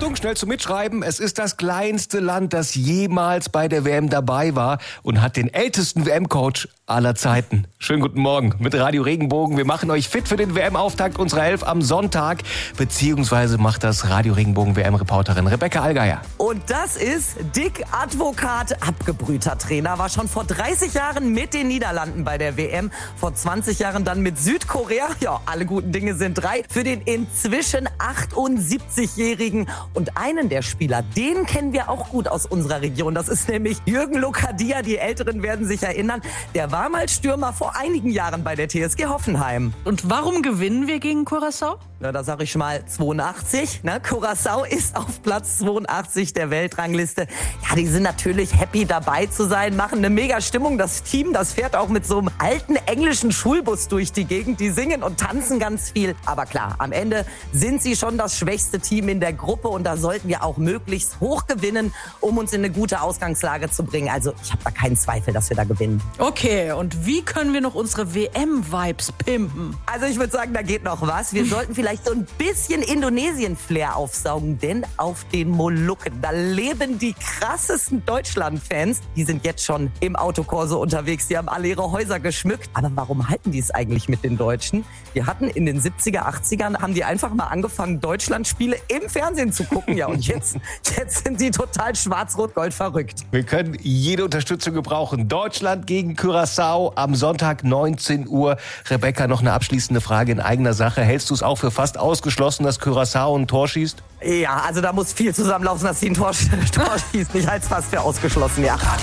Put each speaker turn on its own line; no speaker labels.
Achtung, schnell zum Mitschreiben. Es ist das kleinste Land, das jemals bei der WM dabei war und hat den ältesten WM-Coach aller Zeiten. Schönen guten Morgen mit Radio Regenbogen. Wir machen euch fit für den WM-Auftakt unserer 11 am Sonntag. Beziehungsweise macht das Radio Regenbogen WM-Reporterin Rebecca Allgeier.
Und das ist Dick Advocaat, abgebrühter Trainer. War schon vor 30 Jahren mit den Niederlanden bei der WM. Vor 20 Jahren dann mit Südkorea. Ja, alle guten Dinge sind 3. Für den inzwischen 78-Jährigen. Und einen der Spieler, den kennen wir auch gut aus unserer Region. Das ist nämlich Jürgen Lokadia. Die Älteren werden sich erinnern. Der war mal Stürmer vor einigen Jahren bei der TSG Hoffenheim.
Und warum gewinnen wir gegen Curaçao?
Na, da sag ich mal 82. Ne? Curaçao ist auf Platz 82 der Weltrangliste. Ja, die sind natürlich happy dabei zu sein, machen eine mega Stimmung. Das Team, das fährt auch mit so einem alten englischen Schulbus durch die Gegend. Die singen und tanzen ganz viel. Aber klar, am Ende sind sie schon das schwächste Team in der Gruppe. Und da sollten wir auch möglichst hoch gewinnen, um uns in eine gute Ausgangslage zu bringen. Also ich habe da keinen Zweifel, dass wir da gewinnen.
Okay, und wie können wir noch unsere WM-Vibes pimpen?
Also ich würde sagen, da geht noch was. Wir sollten vielleicht so ein bisschen Indonesien-Flair aufsaugen, denn auf den Molukken, da leben die krassesten Deutschland-Fans. Die sind jetzt schon im Autokorso unterwegs, die haben alle ihre Häuser geschmückt. Aber warum halten die es eigentlich mit den Deutschen? Wir hatten in den 70er, 80ern, haben die einfach mal angefangen, Deutschland-Spiele im Fernsehen zu gucken. Ja, und jetzt sind die total schwarz-rot-gold verrückt.
Wir können jede Unterstützung gebrauchen. Deutschland gegen Curaçao am Sonntag 19 Uhr. Rebecca, noch eine abschließende Frage in eigener Sache. Hältst du es auch für fast ausgeschlossen, dass Curaçao ein Tor schießt?
Ja, also da muss viel zusammenlaufen, dass sie ein Tor schießt. Ich halte es fast für ausgeschlossen, ja.